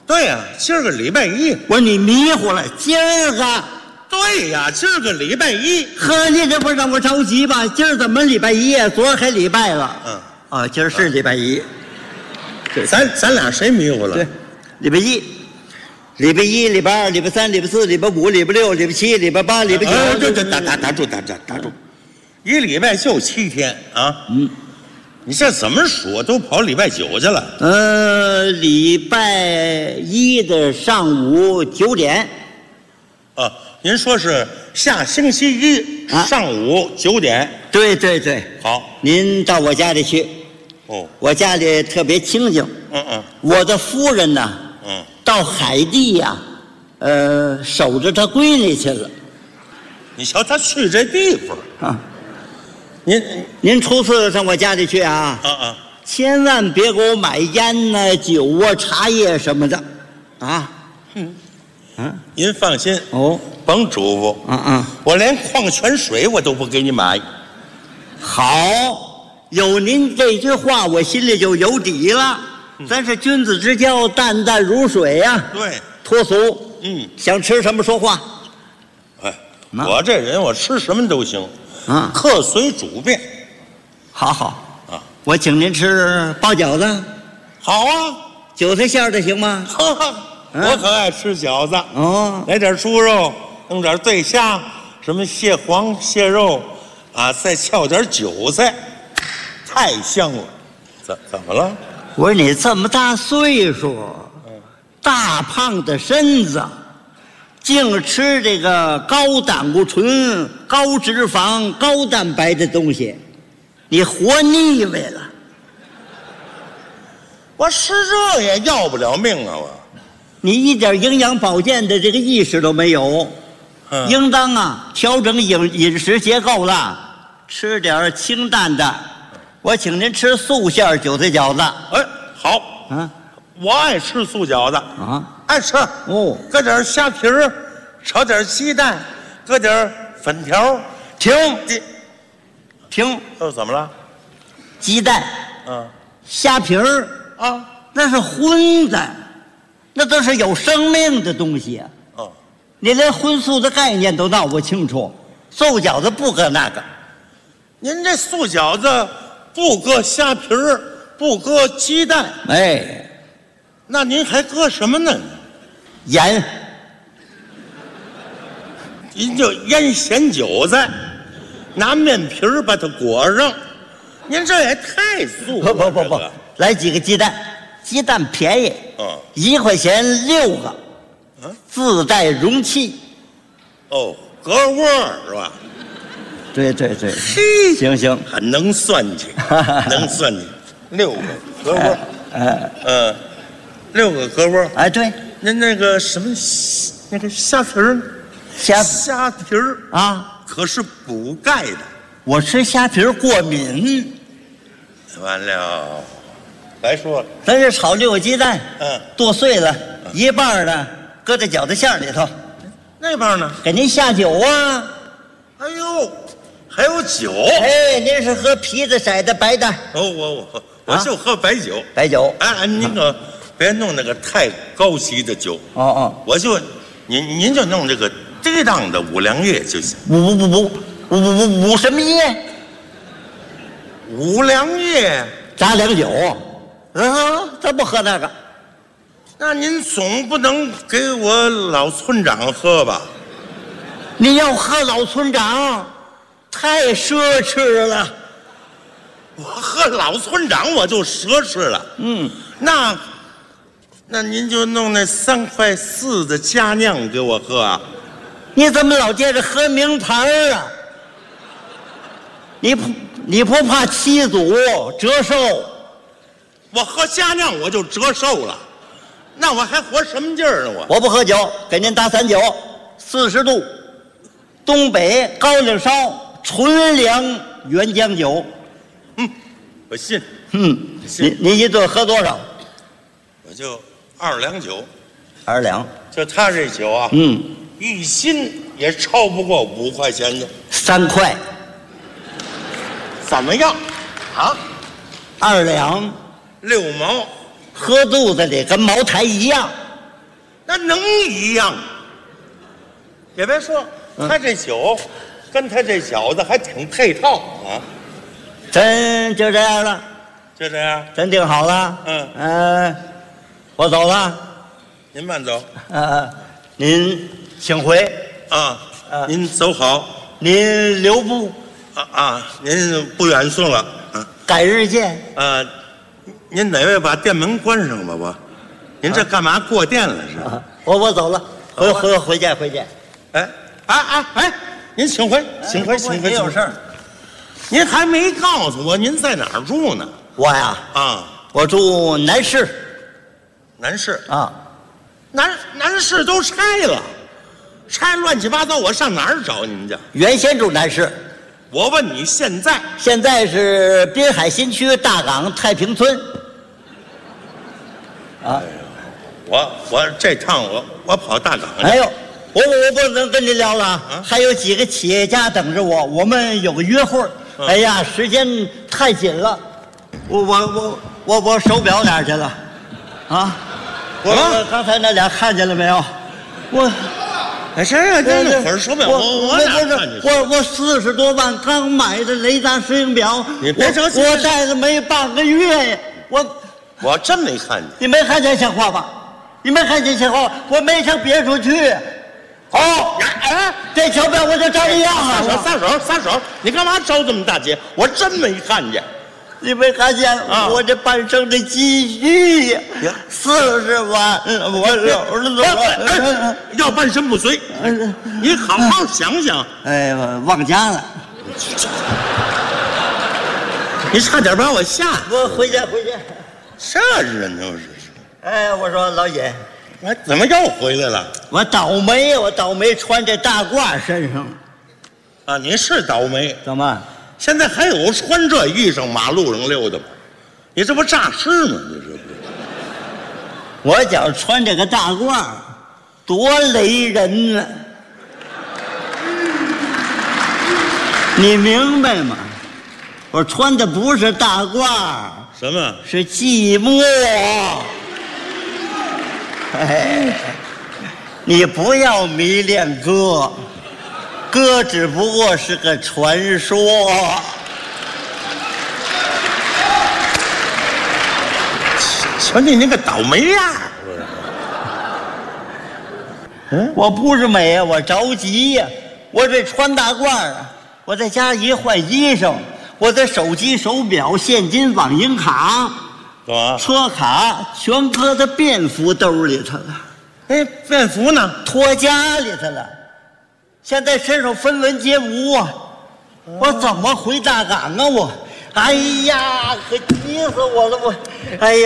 对呀，今儿个礼拜一。 我说你迷糊了，今儿个。 对呀，今儿个礼拜一。 呵，你这不让我着急吧？今儿怎么礼拜一呀？昨儿还礼拜了。啊，今儿是礼拜一。 咱俩谁迷糊了？ 对，礼拜一。礼拜一、礼拜二、礼拜三、礼拜四、礼拜五、礼拜六、礼拜七、礼拜八、礼拜九。 对，打住！一礼拜就7天啊！你这怎么数都跑礼拜9去了？ 礼拜一的上午9点。 啊，您说是下星期一上午9点？ 对。 好， 您到我家里去。 哦， 我家里特别清静。我的夫人呢？到海地呀，守着她闺女去了。 你瞧他去这地方啊！您初次上我家里去啊？千万别给我买烟呐、酒啊、茶叶什么的，啊！ 您放心哦， 甭嘱咐。我连矿泉水我都不给你买。 好，有您这句话，我心里就有底了。咱是君子之交，淡淡如水呀。 对， 脱俗。想吃什么说话。 我这人我吃什么都行。客随主便。 好我请您吃包饺子。好啊，韭菜馅的行吗？ 我可爱吃饺子。来点猪肉，弄点对虾，什么蟹黄、蟹肉啊，再翘点韭菜，太香了。怎么了？ 我说你这么大岁数，大胖的身子，净吃这个高胆固醇、高脂肪、高蛋白的东西，你活腻歪了。 我吃这也要不了命啊！ 你一点营养保健的这个意识都没有，应当啊调整饮食结构了，吃点清淡的。我请您吃素馅韭菜饺子。 好我爱吃素饺子爱吃搁点虾皮儿，炒点鸡蛋，搁点粉条。 停！ 怎么了？ 鸡蛋虾皮儿那是荤的，那都是有生命的东西啊。你连荤素的概念都闹不清楚，素饺子不搁那个。 您这素饺子不搁虾皮儿，不搁鸡蛋，那您还搁什么呢？ 盐。 您就腌咸韭菜，拿面皮儿把它裹上。您这也太素了。 不，来几个鸡蛋，鸡蛋便宜，1块钱6个，自带容器。 隔窝是吧？ 对。行， 很能算计，能算计。6个隔窝，6个隔窝。 对。 您那个什么，那个虾皮儿，虾皮儿可是补钙的。 我吃虾皮儿过敏。 完了，白说了。 咱这炒6个鸡蛋，剁碎了，一半呢搁在饺子馅里头， 那半呢给您下酒啊。 哎呦，还有酒。 您是喝皮子色的白的？ 我就喝白酒。 白酒。 您可别弄那个太高级的酒。我就您就弄这个低档的五粮液就行。 五什么液？ 五粮液杂粮酒。咱不喝那个。 那您总不能给我老村长喝吧？ 你要喝老村长，太奢侈了。 我喝老村长我就奢侈了。那您就弄那3块4的佳酿给我喝啊？ 你怎么老接着喝名牌啊？你不怕七祖折寿？ 我喝佳酿我就折寿了，那我还活什么劲儿呢？ 我不喝酒，给您打散酒，40度，东北高粱烧纯粮原浆酒。 我信。 您一顿喝多少？ 我就2两酒。 2两。 就他这酒啊，一斤也超不过5块钱的。 3块。 怎么样？啊 ？2两。 6毛。 喝肚子里跟茅台一样。 那能一样？也别说，他这酒跟他这小子还挺配套啊。 真就这样了， 就这样， 真定好了。我走了。 您慢走。 您请回。 您走好。 您留步。 您不远送了。 改日见。 您哪位把店门关上吧？您这干嘛过店了是吧？ 我走了，回见。 您请回。 您有事儿？ 您还没告诉我您在哪儿住呢？ 我呀，我住南市。 南市啊， 南市都拆了，拆乱七八糟，我上哪儿找您去？ 原先住南市。 我问你现在？ 现在是滨海新区大港太平村。 我这趟我跑大港去。 哎呦，我不能跟您聊了，还有几个企业家等着我，我们有个约会。哎呀，时间太紧了，我手表哪儿去了？我刚才那俩看见了没有？ 谁呀？这会儿手表我 40多万刚买的雷达石英表， 你别着急， 我戴了没半个月呀， 我真没看见。 你没看见像话吧？你没看见像话？我没上别处去。这小表我就照这样了。 撒手！你干嘛着这么大急？我真没看见。 你没看见我这半生的积蓄呀，40万，我了， 要半身不遂。你好好想想。 忘家了。 你差点把我吓死。 我回家。 这人都是。 我说老尹， 怎么又回来了？ 我倒霉穿这大褂身上。 你是倒霉。 怎么？ 现在还有穿这衣裳马路上溜达吗？你这不诈尸吗？你这不？ 我觉穿这个大褂多雷人呢，你明白吗？我穿的不是大褂， 什么？ 是寂寞。你不要迷恋哥。哥只不过是个传说。 瞧你那个倒霉样！ 我不是美呀，我着急呀。我这穿大褂啊，我在家一换衣裳，我的手机、手表、现金、网银卡、车卡全搁在便服兜里头了。 便服呢？ 拖家里头了。现在身上分文皆无啊！我怎么回大港啊？哎呀，可急死我了！哎呀！